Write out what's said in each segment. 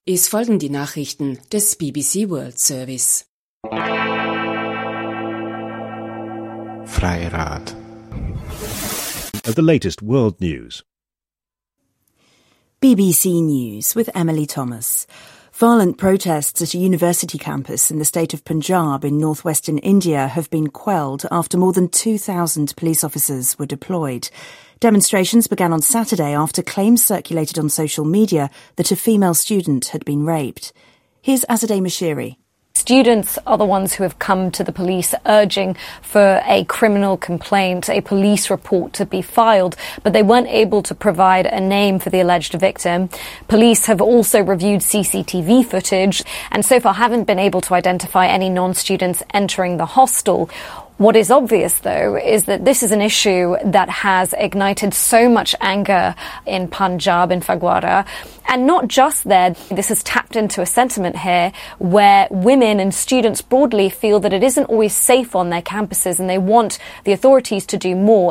Es folgen die Nachrichten des BBC World Service. Freirad. At the latest world news. BBC News with Emily Thomas. Violent protests at a university campus in the state of Punjab in northwestern India have been quelled after more than 2,000 police officers were deployed. Demonstrations began on Saturday after claims circulated on social media that a female student had been raped. Here's Azadeh Mashiri. Students are the ones who have come to the police urging for a criminal complaint, a police report to be filed, but they weren't able to provide a name for the alleged victim. Police have also reviewed CCTV footage and so far haven't been able to identify any non-students entering the hostel. What is obvious, though, is that this is an issue that has ignited so much anger in Punjab, in Phagwara, and not just there. This has tapped into a sentiment here where women and students broadly feel that it isn't always safe on their campuses and they want the authorities to do more.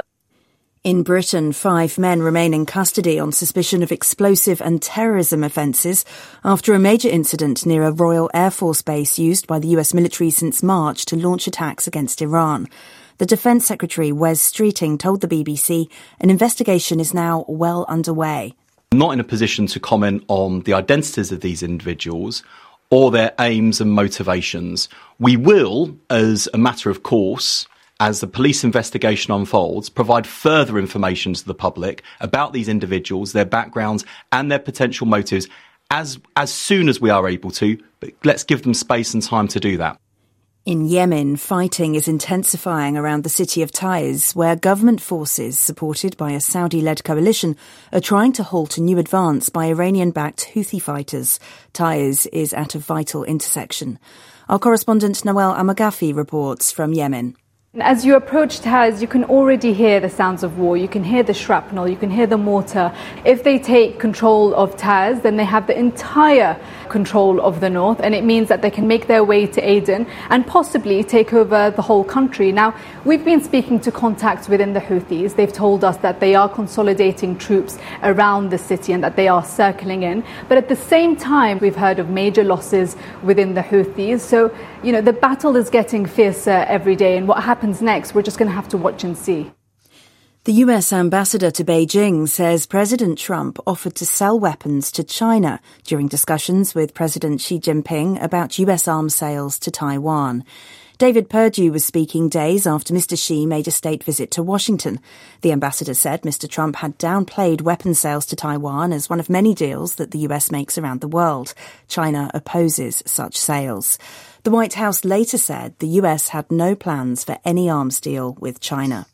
In Britain, 5 men remain in custody on suspicion of explosive and terrorism offences after a major incident near a Royal Air Force base used by the US military since March to launch attacks against Iran. The Defence Secretary, Wes Streeting, told the BBC an investigation is now well underway. I'm not in a position to comment on the identities of these individuals or their aims and motivations. We will, as a matter of course, as the police investigation unfolds, provide further information to the public about these individuals, their backgrounds and their potential motives as soon as we are able to, but let's give them space and time to do that. In Yemen, fighting is intensifying around the city of Taiz, where government forces, supported by a Saudi-led coalition, are trying to halt a new advance by Iranian-backed Houthi fighters. Taiz is at a vital intersection. Our correspondent Nawal Amagafi reports from Yemen. As you approach Taiz, you can already hear the sounds of war. You can hear the shrapnel, you can hear the mortar. If they take control of Taiz, then they have the entire control of the north, and it means that they can make their way to Aden and possibly take over the whole country. Now, we've been speaking to contacts within the Houthis. They've told us that they are consolidating troops around the city and that they are circling in. But at the same time, we've heard of major losses within the Houthis. So, the battle is getting fiercer every day, and what happens next, we're just going to have to watch and see. The US ambassador to Beijing says President Trump offered to sell weapons to China during discussions with President Xi Jinping about US arms sales to Taiwan. David Perdue was speaking days after Mr. Xi made a state visit to Washington. The ambassador said Mr. Trump had downplayed weapons sales to Taiwan as one of many deals that the US makes around the world. China opposes such sales. The White House later said the US had no plans for any arms deal with China.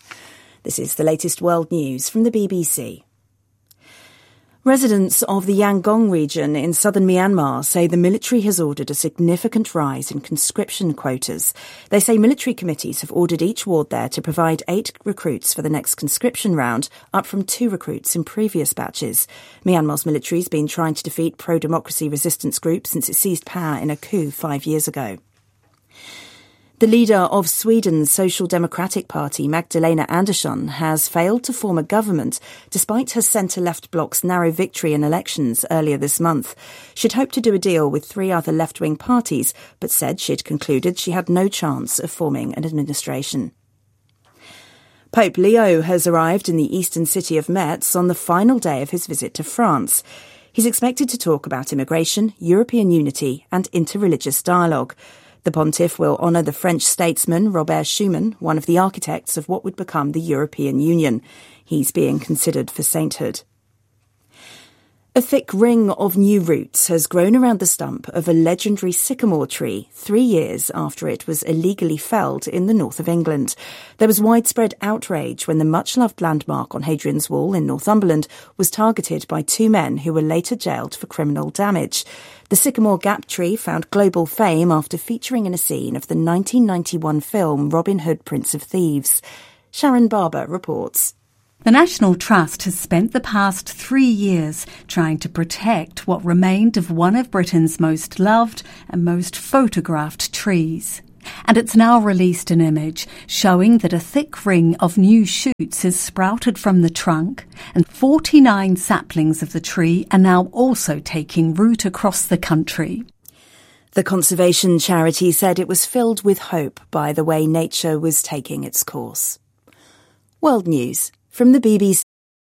This is the latest world news from the BBC. Residents of the Yangon region in southern Myanmar say the military has ordered a significant rise in conscription quotas. They say military committees have ordered each ward there to provide 8 recruits for the next conscription round, up from 2 recruits in previous batches. Myanmar's military has been trying to defeat pro-democracy resistance groups since it seized power in a coup 5 years ago. The leader of Sweden's Social Democratic Party, Magdalena Andersson, has failed to form a government despite her centre-left bloc's narrow victory in elections earlier this month. She'd hoped to do a deal with 3 other left-wing parties, but said she'd concluded she had no chance of forming an administration. Pope Leo has arrived in the eastern city of Metz on the final day of his visit to France. He's expected to talk about immigration, European unity and interreligious dialogue. The pontiff will honour the French statesman Robert Schuman, one of the architects of what would become the European Union. He's being considered for sainthood. A thick ring of new roots has grown around the stump of a legendary sycamore tree 3 years after it was illegally felled in the north of England. There was widespread outrage when the much-loved landmark on Hadrian's Wall in Northumberland was targeted by 2 men who were later jailed for criminal damage. The Sycamore Gap tree found global fame after featuring in a scene of the 1991 film Robin Hood, Prince of Thieves. Sharon Barber reports. The National Trust has spent the past 3 years trying to protect what remained of one of Britain's most loved and most photographed trees. And it's now released an image showing that a thick ring of new shoots has sprouted from the trunk, and 49 saplings of the tree are now also taking root across the country. The conservation charity said it was filled with hope by the way nature was taking its course. World News from the BBC.